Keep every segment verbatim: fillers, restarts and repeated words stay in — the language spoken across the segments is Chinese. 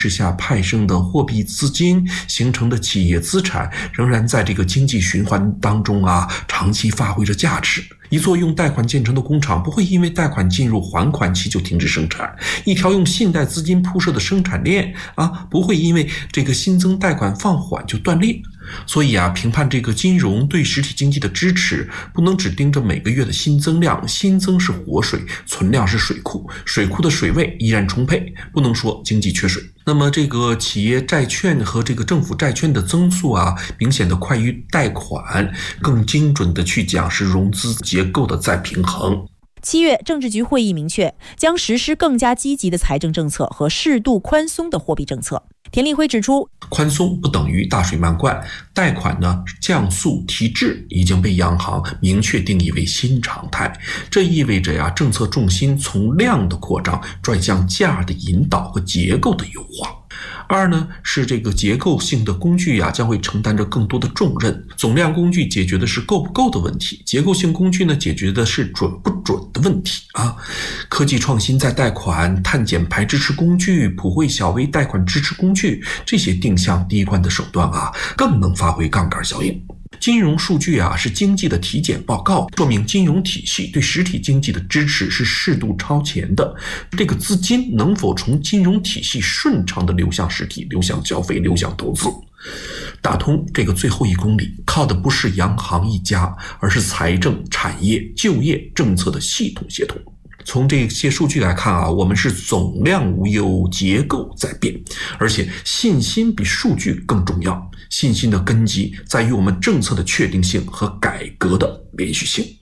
之下派生的货币资金形成的企业资产，仍然在这个经济循环当中啊，长期发挥着价值。一座用贷款建成的工厂不会因为贷款进入还款期就停止生产，一条用信贷资金铺设的生产链啊，不会因为这个新增贷款放缓就断裂。所以啊，评判这个金融对实体经济的支持，不能只盯着每个月的新增量，新增是活水，存量是水库，水库的水位依然充沛，不能说经济缺水。那么这个企业债券和这个政府债券的增速啊，明显的快于贷款，更精准的去讲是融资结构的再平衡。 七月，政治局会议明确将实施更加积极的财政政策和适度宽松的货币政策。田立辉指出， 宽松不等于大水漫灌，贷款呢降速提质已经被央行明确定义为新常态。这意味着呀，政策重心从量的扩张转向价的引导和结构的优化。二呢，是这个结构性的工具呀，将会承担着更多的重任。总量工具解决的是够不够的问题，结构性工具呢，解决的是准不准的问题啊。科技创新在贷款、碳减排支持工具、普惠小微贷款支持工具这些定向低关的手段啊，更能发挥杠杆效应。金融数据啊，是经济的体检报告，说明金融体系对实体经济的支持是适度超前的。这个资金能否从金融体系顺畅的流向实体、流向消费、流向投资？打通这个最后一公里，靠的不是央行一家，而是财政、产业、就业政策的系统协同。从这些数据来看啊，我们是总量无忧，结构在变，而且信心比数据更重要。信心的根基在于我们政策的确定性和改革的连续性。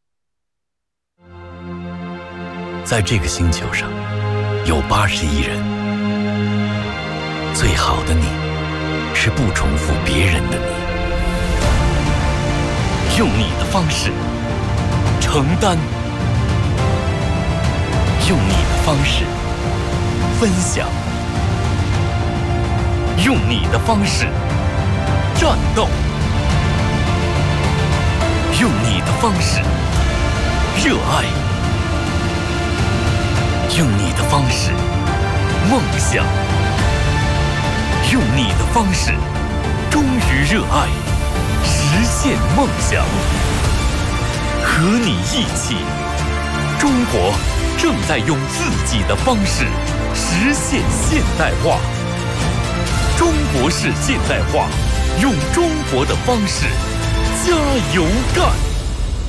在这个星球上，有八十亿人，最好的你，是不重复别人的你，用你的方式承担。用你的方式分享，用你的方式战斗，用你的方式热爱，用你的方式梦想，用你的方式忠于热爱，实现梦想。和你一起，中国正在用自己的方式实现现代化。中国式现代化，用中国的方式加油干！